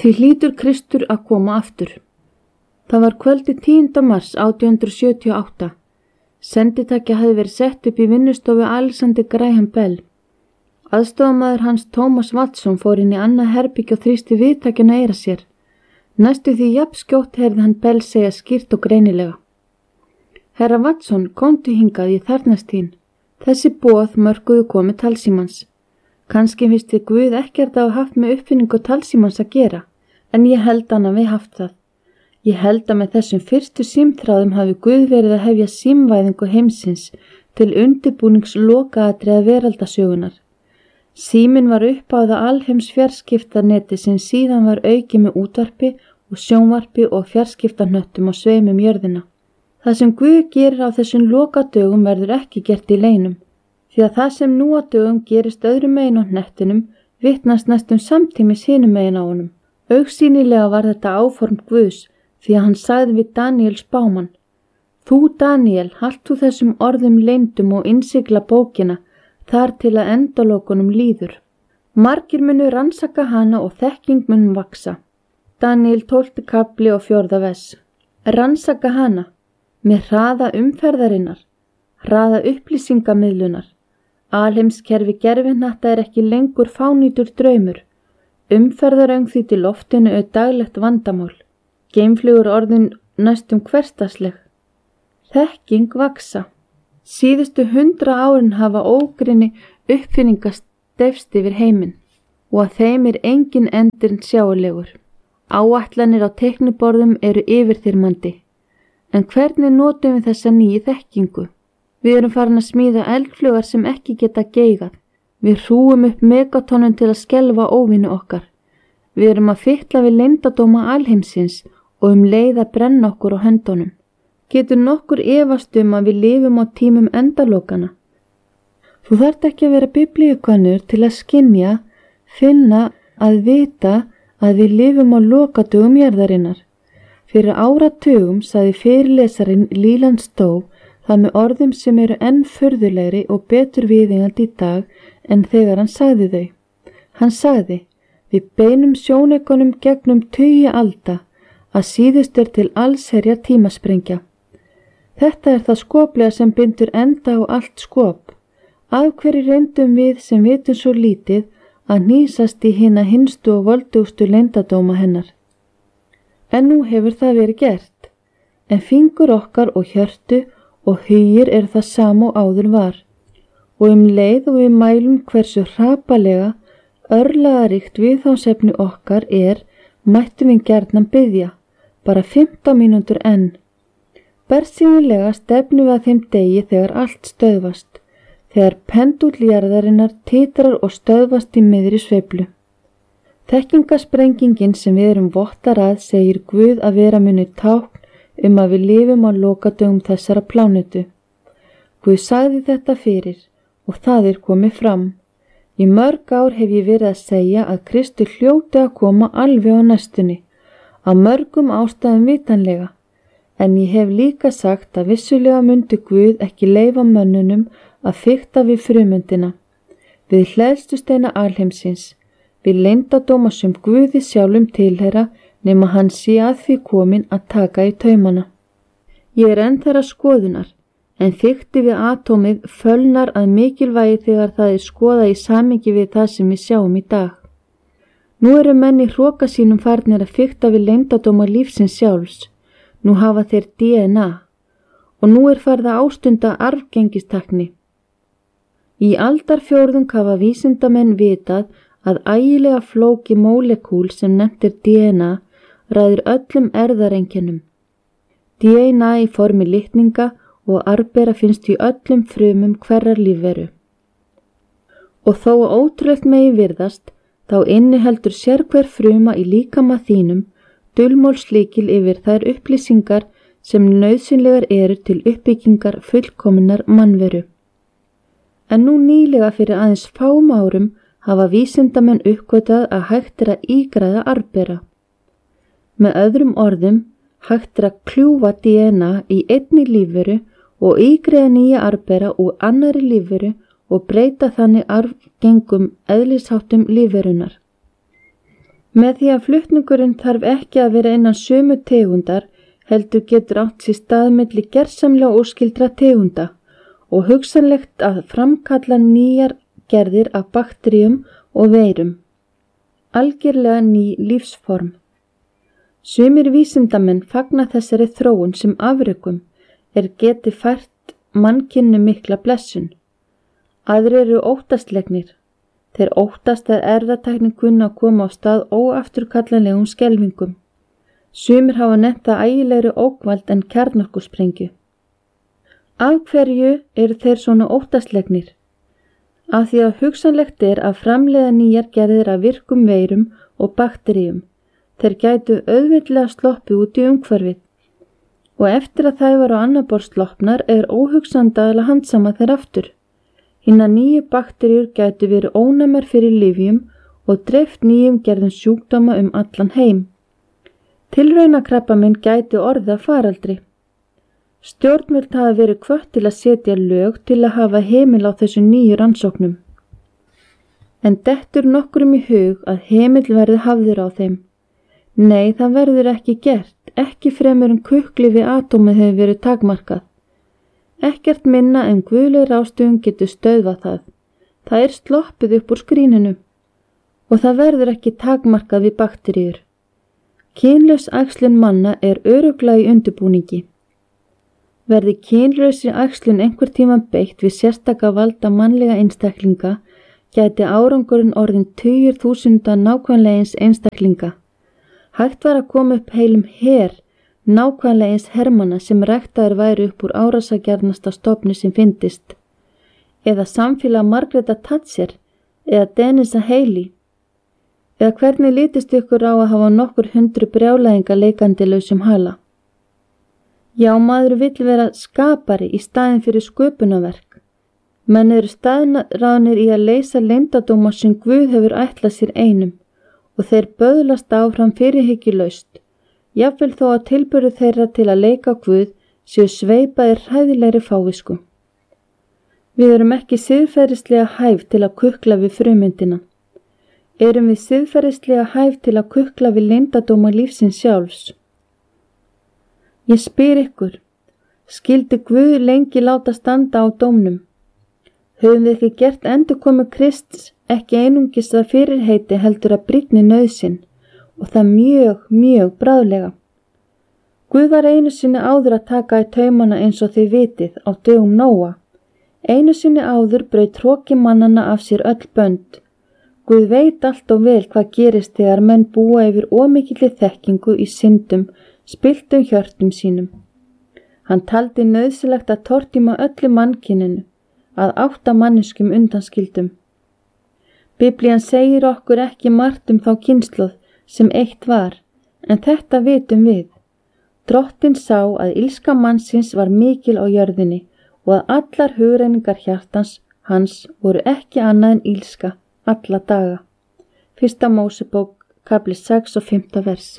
Því hlýtur Kristur að koma aftur. Það var kvöldi 10. mars 1878. Senditækja hafði verið sett upp í vinnustofu Alexander Graham Bell. Aðstofamaður hans Thomas Watson fór inn í annað herbergi og þrýsti viðtækjuna eyra sér. Næstu því jafnskjótt heyrði hann Bell segja skýrt og greinilega: Herra Watson, komdu hingað, ég þarfnast þín. Þessi boð mörkuðu komi talsímans. Kannski finnst þið Guð ekkert að hafa haft með uppfinningu talsímans að gera, en ég held hann að við haft það. Ég held að með þessum fyrstu símþráðum hafi Guð verið að hefja símvæðingu heimsins til undirbúnings lokaatriða veraldasögunar. Síminn var uppáða alheims fjarskiptaneti sem síðan var aukið með útvarpi og sjónvarpi og fjarskiptahnöttum á sveimum jörðina. Það sem Guð gerir á þessum lokadögum verður ekki gert í leynum, því að það sem nú á dögum gerist öðrum megin á hnettinum vitnast næstum samtímis hinum megin á honum. Augsýnilega var þetta áform Guðs, því að hann sagði við Daniel spámann: Þú, Daniel, halt þú þessum orðum leyndum og innsigla bókina þar til að endalokunum líður. Margir munu rannsaka hana og þekking mun vaksa. Daniel 12. kafli og 4. vers. Rannsaka hana með hraða umferðarinnar, hraða upplýsingamiðlunar. Alheimskerfi gervihnatta ekki lengur fánýtur draumur. Umferðaröngþýtt í loftinu daglegt vandamál. Geimflugur orðin næstum hversdagsleg. Þekking vaksa. Síðustu 100 árin hafa ógrynni uppfinninga stefst yfir heiminn og að þeim engin endurinn sjáanlegur. Áætlanir á teikniborðum eru yfirþyrmandi. En hvernig notum við þessa nýju þekkingu? Við erum farin að smíða eldflugar sem ekki geta geigað. Við hrúum upp megatonum til að skelfa óvini okkar. Við erum að fitla við leyndardóma alheimsins og leið að brenna okkur á höndunum. Getur nokkur efast að við lifum á tímum endalokana? Þú þarft ekki að vera biblíukönnur til að skynja, finna, að vita að við lifum á lokadögum jarðarinnar. Fyrir áratugum sagði fyrirlesarinn Leland Stowe það með orðum sem eru enn furðulegri og betur viðeigandi í dag en þegar hann sagði þau. Hann sagði: Við beinum sjónaukunum gegnum tugi alda, að síðust til allsherjar tímasprengja. Þetta það skoplega sem bindur enda á allt skop. Af hverju reyndum við sem vitum svo lítið að hnýsast í hina hinstu og voldugustu leyndardóma hennar? En nú hefur það verið gert. En fingur okkar og hjörtu og hugir það sama og áður var. Og leið og við mælum hversu hrapalega, örlagaríkt viðfangsefni okkar mættum við gjarnan biðja, bara 15 mínútur enn. Bersýnilega stefnum við að þeim degi þegar allt stöðvast, þegar pendúll jarðarinnar titrar og stöðvast í miðri sveiflu. Þekkingasprengingin sem við erum vottar að segir Guð að vera muni tákn að við lifum á lokadögum þessara plánetu. Guð sagði þetta fyrir og það komið fram. Í mörg ár hef ég verið að segja að Kristur hljóti að koma alveg á næstunni, af mörgum ástæðum vitanlega, en ég hef líka sagt að vissulega myndi Guð ekki leyfa mönnunum að fikta við frumyndina, við hleðstusteina alheimsins, við leyndardóma sem Guði sjálfum tilheyra nema hann sé að því komin að taka í taumana. Ég enn þeirra skoðunar, en fikti við atómið fölnar að mikilvægi þegar það skoðað í samhengi við það sem við sjáum í dag. Nú eru menn í hroka sínum farnir að fikta við leyndardóma lífsins sjálfs. Nú hafa þeir DNA og nú farið að ástunda arfgengistakni. Í aldarfjórðung hafa vísindamenn vitað að ægilega flóki mólekúl sem nefnt DNA ræður öllum erfðareinkennum. DNA í formi litninga og arfbera finnst í öllum frumum hverrar lífveru. Og þó að ótrúlegt megi virðast, þá inniheldur sérhver fruma í líkama þínum dulmálslykil yfir þær upplýsingar sem nauðsynlegar eru til uppbyggingar fullkominnar mannveru. En nú nýlega fyrir aðeins fáum árum hafa vísindamenn uppgötvað að hægt að ígræða arfbera. Með öðrum orðum, hægt að kljúfa DNA í einni lífveru og ígræða nýja arfbera úr annarri lífveru og breyta þannig arfgengum eðlisháttum lífverunar. Með því að flutningurinn þarf ekki að vera innan sömu tegundar, heldur getur átt sér stað milli gersamlega óskyldra tegunda og hugsanlegt að framkalla nýjar gerðir af bakteríum og veirum. Algjörlega ný lífsform. Sumir vísindamenn fagna þessari þróun sem afrekum geti fært mannkyninu mikla blessun. Aðrir eru óttaslegnir. Þeir óttast að erfðatæknin kunni að koma á stað óafturkallanlegum skelfingum. Sumir hafa nefnt það ægilegri ógnvald en kjarnorkusprengju. Af hverju eru þeir svona óttaslegnir? Af því að hugsanlegt að framleiða nýjar gerðir af virkum veirum og bakteríum. Þeir gætu auðveldlega sloppið út í umhverfið og eftir að þær var á annað borð sloppnar óhugsandi að handsama þeir aftur. Hinar nýju bakteríur gætu verið ónæmar fyrir lyfjum og dreift nýjum gerðum sjúkdóma allan heim. Tilraunakrabbamein gæti orðið að faraldri. Stjórnvöld hafa verið hvött til að setja lög til að hafa heimil á þessu nýju rannsóknum. En dettur nokkrum í hug að heimill verði hafður á þeim. Nei, það verður ekki gert, ekki fremur en kukklyfi atómið hefur verið takmarkað. Ekkert minna en guðleg ráðstöfun getur stöðvað það. Það sloppið upp úr skríninu og það verður ekki takmarkað við bakteríur. Kynlaus æxlun manna örugglega í undirbúningi. Verði kynlausri æxlun einhver tíma beitt við sérstaka valda mannlega einstaklinga, gæti árangurinn orðin tugir þúsunda nákvæmlega eins einstaklinga. Hægt var að koma upp heilum her nákvæmlega eins hermanna sem ræktaðir væri upp úr árásargjarnasta stofni sem fyndist, eða samfélag Margaret Thatcher eða Dennis Haley, eða hvernig litist ykkur á að hafa nokkur 100 brjálæðinga leikandi lausum hala. Já, maður vill vera skapari í staðinn fyrir sköpunarverk. Menn eru staðráðnir í að leysa leyndardóma sem Guð hefur ætlað sér einum og þeir böðlast áfram fyrirhyggjulaust. Jafnvel þó að tilburður þeirra til að leika Guð séu sveipaðir hræðilegri fávisku. Við erum ekki siðferðislega hæf til að kukla við frummyndina. Erum við siðferðislega hæf til að kukla við leyndardóma lífsins sjálfs? Ég spyr ykkur, skyldi Guð lengi láta standa á dómnum? Höfum við ekki gert endurkomu Krists ekki einungis að fyrirheiti heldur að brýnni nauðsyn og það mjög bráðlega. Guð var einu sinni áður að taka í taumana eins og þið vitið á dögum Nóa. Einu sinni áður braut hroki mannanna af sér öll bönd. Guð veit allt og vel hvað gerist þegar menn búa yfir ómikilli þekkingu í syndum, spilltum hjörtum sínum. Hann taldi nauðsynlegt að tortíma öllu mannkyninu, að 8 manneskjum undanskildum. Biblían segir okkur ekki margt þá kynslóð sem eitt var, en þetta vitum við. Drottinn sá að illska mannsins var mikil á jörðinni og að allar hugrenningar hjartans hans voru ekki annað en illska alla daga. 1. Mósebók, kafli 6 og 5. vers.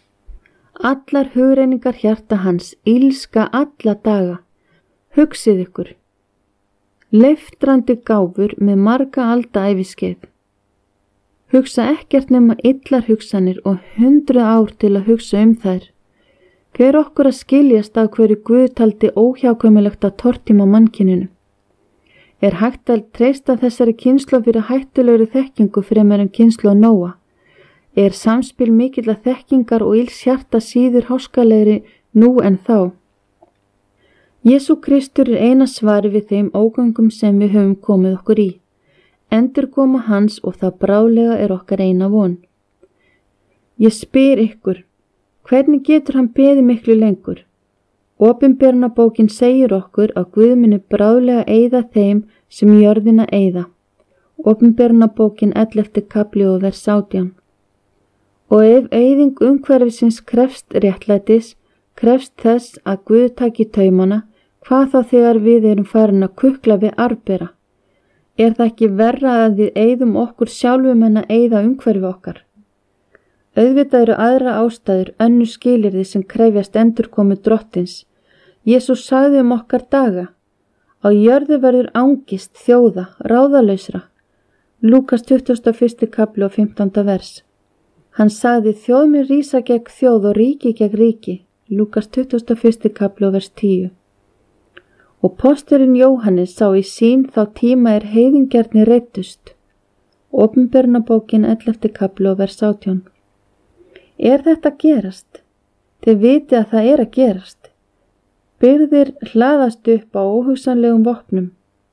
Allar hugrenningar hjarta hans, illska alla daga. Hugsið ykkur. Leiftrandi gáfur með marga alda æviskeið. Hugsa ekkert nema illar hugsanir og 100 ár til að hugsa þær. Hver okkur að skiljast af hverju Guð taldi óhjákvæmilegt að tortíma mannkyninu? Hægt að treysta þessari kynslóð fyrir hættulegri þekkingu fremur en kynslóð Nóa? Samspil mikilla þekkingar og ills hjarta síður háskalegri nú en þá? Jesú Kristur eina svari við þeim ógöngum sem við höfum komið okkur í. Endurkoma hans og það bráðlega okkar eina von. Ég spyr ykkur, hvernig getur hann beðið miklu lengur? Opinberunarbókin segir okkur að Guð muni bráðlega eyða þeim sem jörðina eyða. Opinberunarbókin 11. kafli og vers 18. Og ef eyðing umhverfisins krefst réttlætis, krefst þess að Guð taki taumana, hvað þá þegar við erum farin að kukla við arfbera? Það ekki verra að við eyðum okkur sjálfum en að eyða umhverfi okkar? Auðvitað eru aðra ástæður, önnur skilyrði sem krefjast endurkomu Drottins. Jesús sagði okkar daga: á jörðu verður angist þjóða, ráðalausra. Lúkas 21. kapli og 15. vers. Hann sagði: þjóð mun rísa gegn þjóð og ríki gegn ríki. Lúkas 21. kapli og vers 10. Og posturinn Jóhannes sá í sýn þá tíma heiðingjarnir reiddust. Opinberunarbókin 11. kapli og vers 18. Er þetta að gerast? Þið vitið að það er að gerast. Byrðir hlaðast upp á óhugsanlegum vopnum.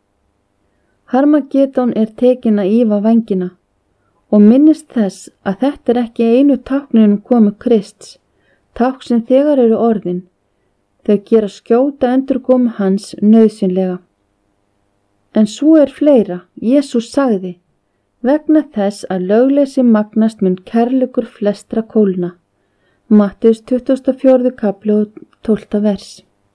Harmagedón er tekin að ýfa vængina og minnist þess að þetta er ekki einu táknin komu Krists, tákn sem þegar eru orðin. Þau gera skjóta endurkomu hans nauðsynlega. En svo er fleira. Jesús sagði: vegna þess að lögleysi magnast mun kærleikur flestra kólna. Matteus 24. kapli og 12. vers.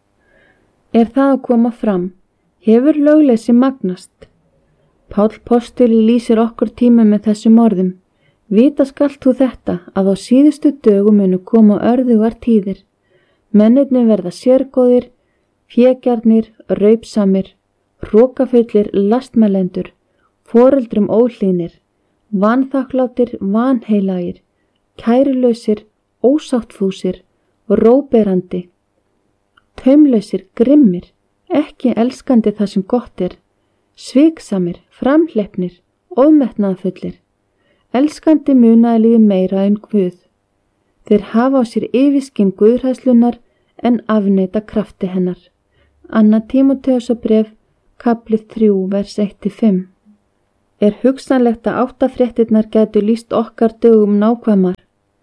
Er það að koma fram? Hefur lögleysi magnast? Páll postuli lýsir okkur tíma með þessum orðum: vita skalt þú þetta, að á síðustu dögum munu koma örðugar tíðir. Mennirnir verða sérgóðir, fégjarnir, raupsamir, hrokafullir, lastmælendur, foreldrum óhlýðnir, vanþakklátir, vanheilagir, kærulausir, ósáttfúsir, róberandi, taumlausir, grimmir, ekki elskandi það sem gott er, sviksamir, framhleppnir, ofmetnaðarfullir, elskandi munaðarlífi meira en Guð. Þeir hafa á sér yfirskyn guðhræðslunnar en afneita krafti hennar. 2. Tímóteusarbréf, kapli 3, vers 1-5. Er hugsanlegt að áttafréttirnar gætu lýst okkar dögum nákvæmar?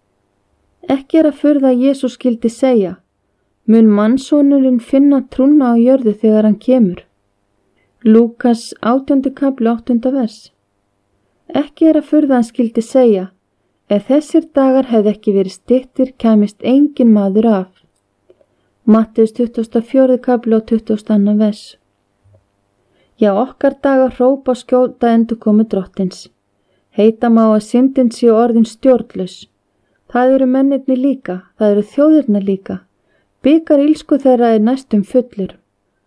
Ekki er að furða að Jesús skyldi segja: mun mannssonurinn finna trúna á jörðu þegar hann kemur? Lúkas 18. kapli 8. vers. Ekki er að furða hann skyldi segja: ef þessir dagar hefði ekki verið styttir, kæmist engin maður af. Matteus 24. kapli og 22. vers. Já, okkar dagar hrópa skjóta endurkomu drottins. Heita má að syndin sé orðin stjórnlaus. Það eru mennirnir líka, það eru þjóðirnar líka. Bikar ílsku þeirra er næstum fullur.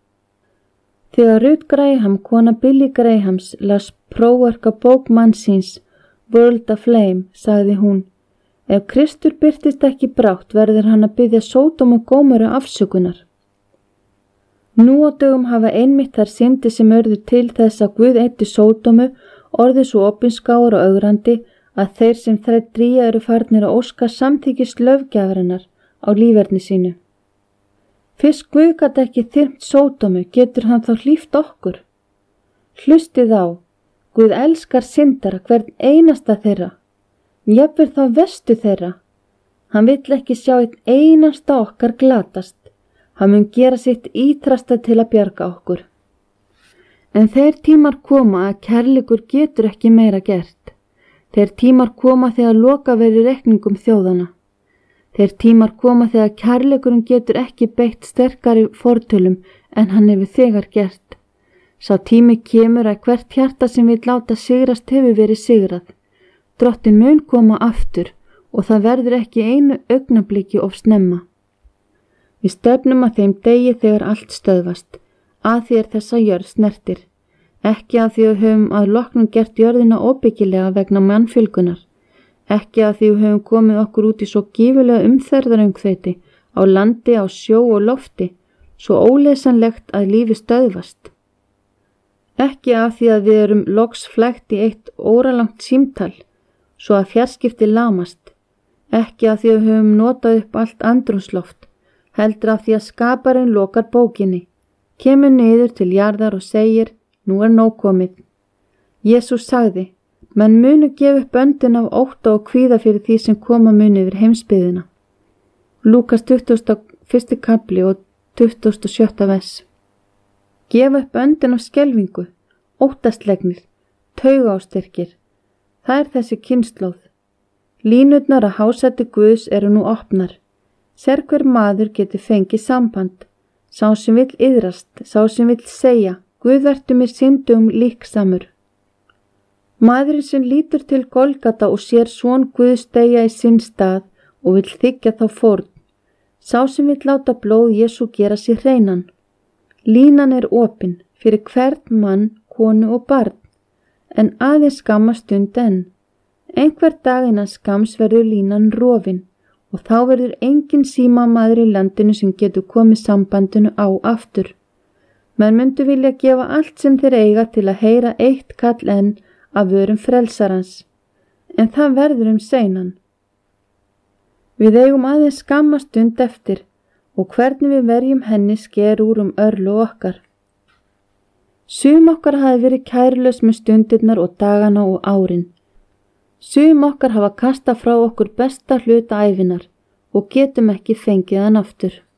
Þegar Ruth Graham, kona Billy Grahams, las prófarka bók mannsins World of Flame, sagði hún: ef Kristur birtist ekki brátt verður hann að biðja Sódom og Gómoru afsökunar. Nú á dögum hafa einmitt þær syndir sem urðu til þess að Guð eyddi Sódomu orðið svo opinskáir og ögrandi að þeir sem þær dría eru farnir að óska samþykkis löggjafarinnar á líferni sínu. Fyrst Guð gat ekki þyrmt Sódomu, getur hann þá hlíft okkur? Hlustið á, Guð elskar syndara, hvern einasta þeirra, jafnvel þá verstu þeirra. Hann vill ekki sjá einn einasta okkar glatast. Hann mun gera sitt ítrasta til að bjarga okkur. En þeir tímar koma að kærleikur getur ekki meira gert. Þeir tímar koma þegar loka verður reikningum þjóðana. Þeir tímar koma þegar kærleikurinn getur ekki beitt sterkari fortölum en hann hefur þegar gert. Sá tími kemur að hvert hjarta sem vill láta sigrast hefur verið sigrað. Drottinn mun koma aftur og það verður ekki einu augnabliki of snemma. Við stefnum að þeim degi þegar allt stöðvast, að því þessa jörð snertir. Ekki að því við höfum að loknum gert jörðina óbyggilega vegna mannfjölgunar. Ekki að því við höfum komið okkur út í svo gífurlega umferðaröngþveiti á landi, á sjó og lofti, svo óleysanlegt að lífi stöðvast. Ekki af því að við erum loks flækt í eitt óralangt símtal, svo að fjarskipti lamast. Ekki af því að við höfum notað upp allt andrúmsloft, heldur af því að skaparinn lokar bókinni, kemur niður til jarðar og segir: nú er nóg komið. Jesús sagði: menn munu gefa upp öndin af ótta og kvíða fyrir því sem koma muni yfir heimsbyggðina. Lúkas 21. kapli og 27. vers. Gefa upp öndin af skelfingu, óttaslegnir, taugaástyrkir. Það er þessi kynslóð. Línurnar að hásæti Guðs eru nú opnar. Sérhver maður getur fengið samband. Sá sem vill iðrast, sá sem vill segja: Guð vertu mér syndugum líksamur. Maðurinn sem lítur til Golgata og sér son Guðs deyja í sinn stað og vill þiggja þá fórn. Sá sem vill láta blóð Jesú gera sér hreinan. Línan er opin fyrir hvern mann, konu og barn, en aðeins skamma stund enn. Einhver dag innan skams verður línan rofin og þá verður engin símamaður í landinu sem getur komið sambandinu á aftur. Menn myndu vilja gefa allt sem þeir eiga til að heyra eitt kall enn af vörum frelsarans, en það verður seinan. Við eigum aðeins skamma stund eftir og hvernig við verjum henni sker úr örlög okkar. Sum okkar hafi verið kærulaus með stundirnar og dagana og árin. Sum okkar hafa kastað frá okkur besta hluta ævinnar og getum ekki fengið hann aftur.